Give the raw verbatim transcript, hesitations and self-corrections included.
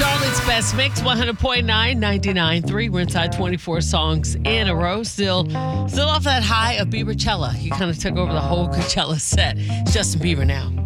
Charlotte's Best Mix, one hundred point nine, ninety-nine point three. We're inside twenty-four songs in a row. Still still off that high of Biebercella. He kind of took over the whole Coachella set. It's Justin Bieber now.